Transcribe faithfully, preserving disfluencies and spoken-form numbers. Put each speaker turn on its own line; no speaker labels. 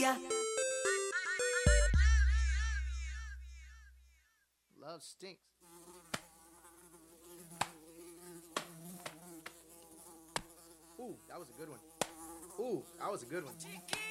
Yeah.
Love stinks. Ooh, that was a good one. Ooh, that was a good one.